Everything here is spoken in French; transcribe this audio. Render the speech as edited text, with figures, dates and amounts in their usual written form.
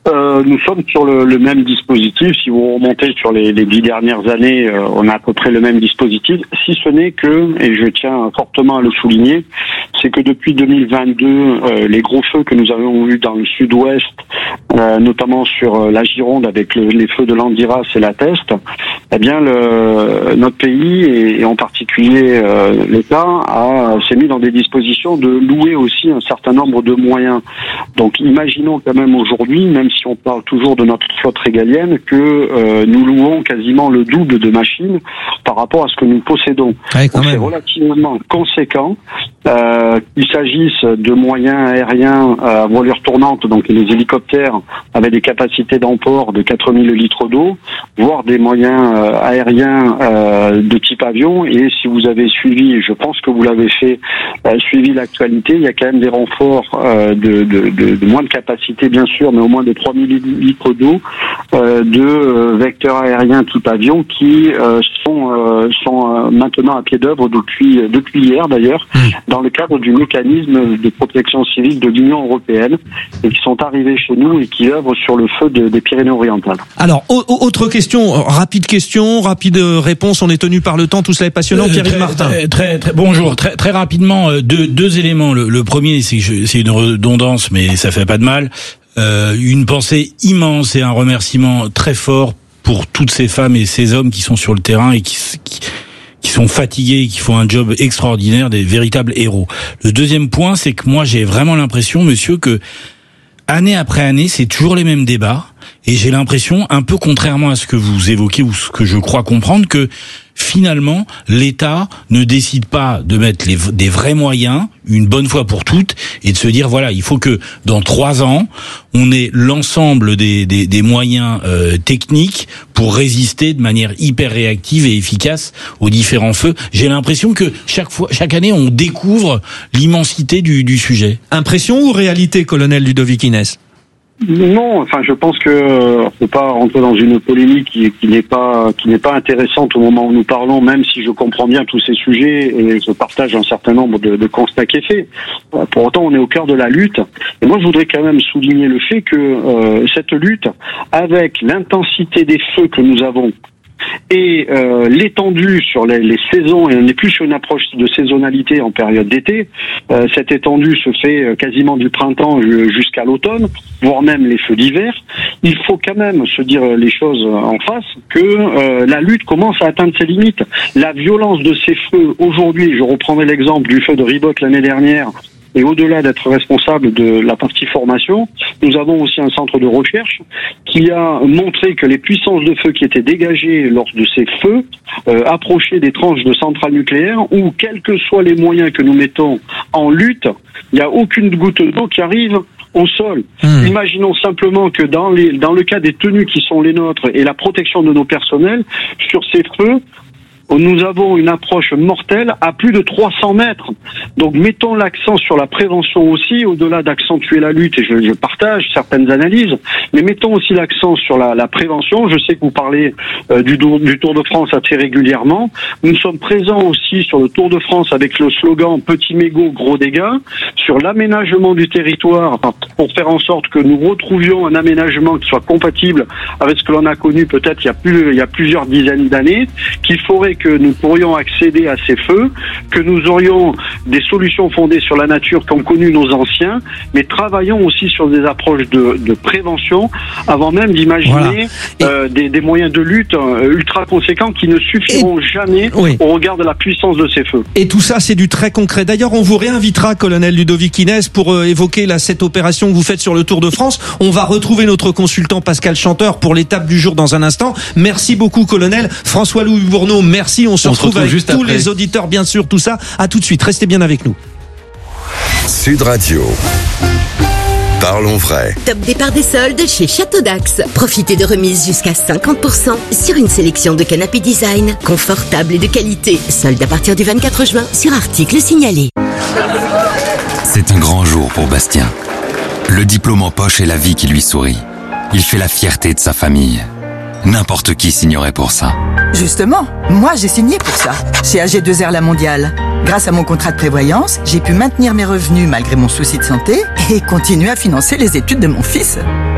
Nous sommes sur le même dispositif. Si vous remontez sur les 10 dernières années, on a à peu près le même dispositif. Si ce n'est que, et je tiens fortement à le souligner, c'est que depuis 2022, les gros feux que nous avons eus dans le sud-ouest, notamment sur la Gironde avec les feux de l'Andiras et la Teste, eh bien notre pays et en particulier l'État s'est mis dans des dispositions de louer aussi un certain nombre de moyens. Donc imaginons quand même aujourd'hui, même si on parle toujours de notre flotte régalienne, que nous louons quasiment le double de machines par rapport à ce que nous possédons. Ouais, donc c'est relativement conséquent. Qu'il s'agisse de moyens aériens à voilure tournante, donc les hélicoptères avec des capacités d'emport de 4000 litres d'eau, voire des moyens aériens de type avion. Et si vous avez suivi, je pense que vous l'avez fait, suivi l'actualité, il y a quand même des renforts de moins de capacité bien sûr, mais au moins de 3000 litres d'eau de vecteurs aériens type avion qui sont maintenant à pied d'œuvre depuis hier d'ailleurs, dans le cadre du mécanisme de protection civile de l'Union européenne et qui sont arrivés chez nous et qui œuvrent sur le feu des Pyrénées-Orientales. Alors, autre question, rapide réponse, on est tenu par le temps, tout cela est passionnant. Pierre Martin. Bonjour, très rapidement, deux éléments. Le premier, c'est une redondance, mais ça fait pas de mal. Une pensée immense et un remerciement très fort pour toutes ces femmes et ces hommes qui sont sur le terrain et qui sont fatigués, qui font un job extraordinaire, des véritables héros. Le deuxième point, c'est que moi, j'ai vraiment l'impression, monsieur, que année après année, c'est toujours les mêmes débats. Et j'ai l'impression, un peu contrairement à ce que vous évoquez ou ce que je crois comprendre, que finalement, l'État ne décide pas de mettre des vrais moyens, une bonne fois pour toutes, et de se dire, voilà, il faut que dans 3 ans, on ait l'ensemble des moyens techniques pour résister de manière hyper réactive et efficace aux différents feux. J'ai l'impression que chaque année, on découvre l'immensité du sujet. Impression ou réalité, colonel Ludovic Inès ? Non, enfin, je pense que faut pas rentrer dans une polémique qui n'est pas intéressante au moment où nous parlons, même si je comprends bien tous ces sujets et je partage un certain nombre de constats qui est fait. Pour autant, on est au cœur de la lutte. Et moi, je voudrais quand même souligner le fait que cette lutte, avec l'intensité des feux que nous avons, et l'étendue sur les saisons, et on n'est plus sur une approche de saisonnalité en période d'été, cette étendue se fait quasiment du printemps jusqu'à l'automne, voire même les feux d'hiver. Il faut quand même se dire les choses en face, que la lutte commence à atteindre ses limites. La violence de ces feux aujourd'hui, je reprendrai l'exemple du feu de Riboc l'année dernière, et au-delà d'être responsable de la partie formation, nous avons aussi un centre de recherche qui a montré que les puissances de feu qui étaient dégagées lors de ces feux approchaient des tranches de centrales nucléaires où, quels que soient les moyens que nous mettons en lutte, il n'y a aucune goutte d'eau qui arrive au sol. Imaginons simplement que dans le cas des tenues qui sont les nôtres et la protection de nos personnels, sur ces feux, nous avons une approche mortelle à plus de 300 mètres. Donc mettons l'accent sur la prévention aussi, au-delà d'accentuer la lutte, et je partage certaines analyses, mais mettons aussi l'accent sur la prévention. Je sais que vous parlez du Tour de France assez régulièrement. Nous sommes présents aussi sur le Tour de France avec le slogan « Petit mégot, gros dégâts », sur l'aménagement du territoire pour faire en sorte que nous retrouvions un aménagement qui soit compatible avec ce que l'on a connu peut-être il y a plusieurs dizaines d'années, qu'il faudrait que nous pourrions accéder à ces feux, que nous aurions des solutions fondées sur la nature qu'ont connu nos anciens, mais travaillons aussi sur des approches de prévention avant même d'imaginer des moyens de lutte ultra conséquents qui ne suffiront jamais au regard de la puissance de ces feux. Et tout ça, c'est du très concret. D'ailleurs, on vous réinvitera, colonel Ludovic Inès, pour évoquer cette opération que vous faites sur le Tour de France. On va retrouver notre consultant Pascal Chanteur pour l'étape du jour dans un instant. Merci beaucoup, colonel. François-Louis Bourneau, merci. On se retrouve avec tous après. Les auditeurs, bien sûr, tout ça. À tout de suite. Restez bien avec nous. Sud Radio. Parlons vrai. Top départ des soldes chez Château d'Axe. Profitez de remises jusqu'à 50% sur une sélection de canapés design, confortables et de qualité. Soldes à partir du 24 juin sur articles signalés. C'est un grand jour pour Bastien. Le diplôme en poche et la vie qui lui sourit. Il fait la fierté de sa famille. N'importe qui signerait pour ça. Justement, moi j'ai signé pour ça, chez AG2R La Mondiale. Grâce à mon contrat de prévoyance, j'ai pu maintenir mes revenus malgré mon souci de santé et continuer à financer les études de mon fils.